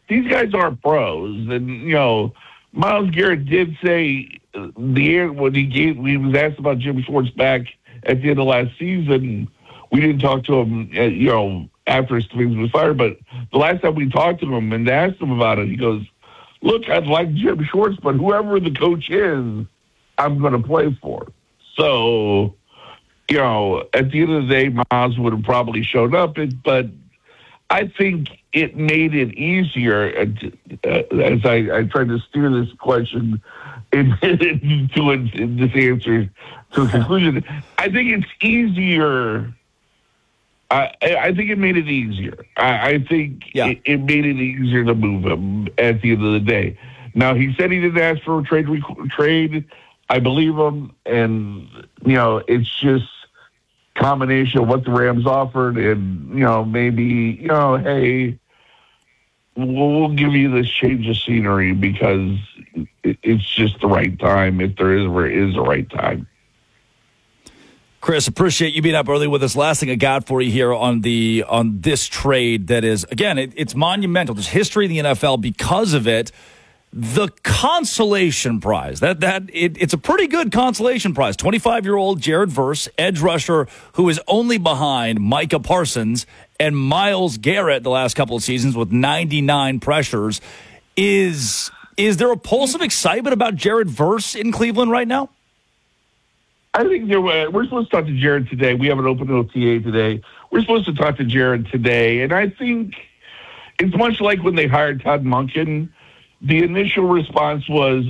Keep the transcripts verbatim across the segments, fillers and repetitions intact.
these guys are pros, and you know, Myles Garrett did say uh, the air when he gave he was asked about Jim Schwartz back at the end of last season. We didn't talk to him, uh, you know, after Stevens was fired, but the last time we talked to him and asked him about it, he goes, "Look, I'd like Jim Schwartz, but whoever the coach is, I'm going to play for." So, you know, at the end of the day, Myles would have probably showed up, but I think it made it easier, uh, as I, I tried to steer this question into in this answer to a conclusion. I think it's easier. I, I think it made it easier. I, I think yeah. it, it made it easier to move him at the end of the day. Now, he said he didn't ask for a trade. trade. I believe him, and, you know, it's just combination of what the Rams offered and, you know, maybe, you know, hey, we'll, we'll give you this change of scenery because it, it's just the right time, if there is, where it is the right time. Chris, appreciate you being up early with us. Last thing I got for you here on the on this trade that is, again, it, it's monumental. There's history in the N F L because of it. The consolation prize, that that it, it's a pretty good consolation prize. twenty-five-year-old Jared Verse, edge rusher, who is only behind Micah Parsons and Myles Garrett the last couple of seasons with ninety-nine pressures. Is is there a pulse of excitement about Jared Verse in Cleveland right now? I think there were, we're supposed to talk to Jared today. We have an open O T A today. We're supposed to talk to Jared today, and I think it's much like when they hired Todd Monken. The initial response was,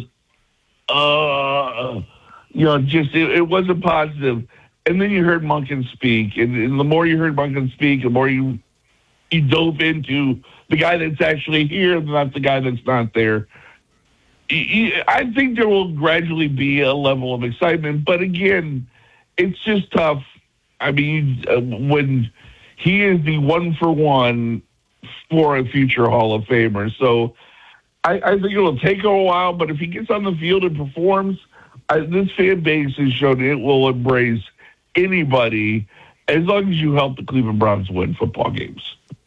uh, you know, just it, it wasn't positive. And then you heard Monken speak, and, and the more you heard Monken speak, the more you you dove into the guy that's actually here, not the guy that's not there. I think there will gradually be a level of excitement, but again, it's just tough. I mean, uh, when he is the one for one for a future Hall of Famer, so I, I think it'll take a while. But if he gets on the field and performs, I, this fan base has shown it will embrace anybody as long as you help the Cleveland Browns win football games.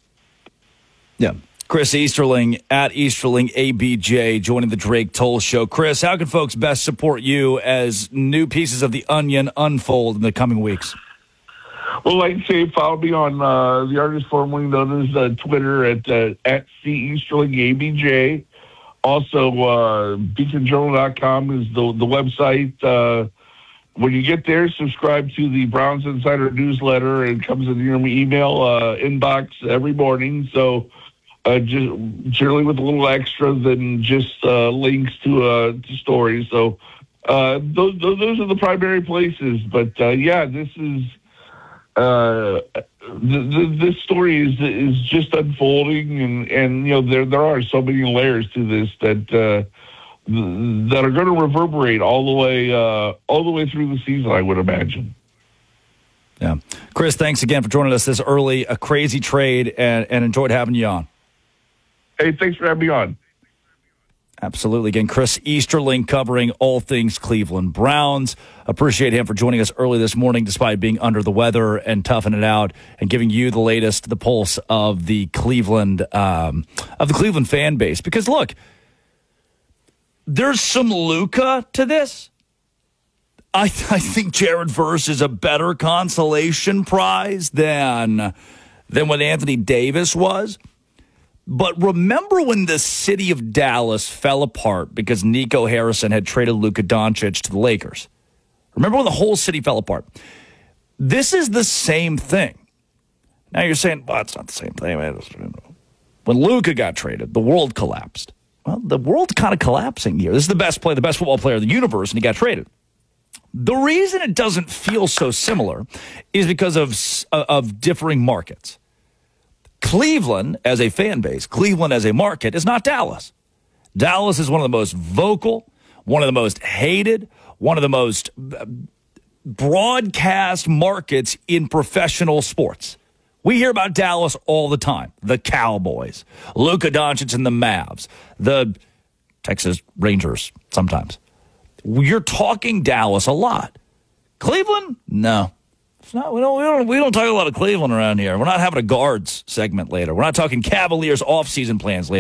Yeah. Chris Easterling at Easterling A B J joining the Drake Toll Show. Chris, how can folks best support you as new pieces of the onion unfold in the coming weeks? Well, like I say, follow me on uh, the artist formerly known as uh, Twitter at uh, at C Easterling A B J. Also, uh, beacon journal dot com is the the website. Uh, when you get there, subscribe to the Browns Insider newsletter. It comes in your email uh, inbox every morning. So. Uh, just generally with a little extra than just uh, links to uh, to stories. So uh, those, those those are the primary places. But uh, yeah, this is uh, th- th- this story is is just unfolding, and, and you know there there are so many layers to this that uh, th- that are going to reverberate all the way uh, all the way through the season, I would imagine. Yeah, Chris, thanks again for joining us this early. A crazy trade, and, and enjoyed having you on. Hey, thanks for having me on. Absolutely. Again, Chris Easterling covering all things Cleveland Browns. Appreciate him for joining us early this morning despite being under the weather and toughing it out and giving you the latest, the pulse of the Cleveland um, of the Cleveland fan base. Because, look, there's some Luka to this. I, th- I think Jared Verse is a better consolation prize than, than what Anthony Davis was. But remember when the city of Dallas fell apart because Nico Harrison had traded Luka Doncic to the Lakers? Remember when the whole city fell apart? This is the same thing. Now you're saying, well, it's not the same thing. When Luka got traded, the world collapsed. Well, the world's kind of collapsing here. This is the best player, the best football player in the universe, and he got traded. The reason it doesn't feel so similar is because of, of differing markets. Cleveland as a fan base, Cleveland as a market is not Dallas. Dallas is one of the most vocal, one of the most hated, one of the most broadcast markets in professional sports. We hear about Dallas all the time. The Cowboys, Luka Doncic and the Mavs, the Texas Rangers sometimes. You're talking Dallas a lot. Cleveland? No. It's not, we don't, we don't, we don't talk a lot of Cleveland around here. We're not having a guards segment later. We're not talking Cavaliers off-season plans later.